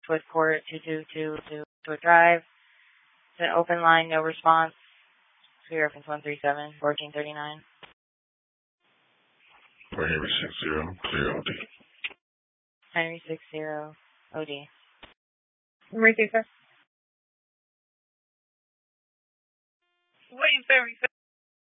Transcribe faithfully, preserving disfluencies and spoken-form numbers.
Swiftport two two two two to Drive. It's an open line, no response. Clear reference one three seven, fourteen thirty-nine. Henry six zero, clear O D. Henry six zero, O D. Right there, sir. Wait, very fast.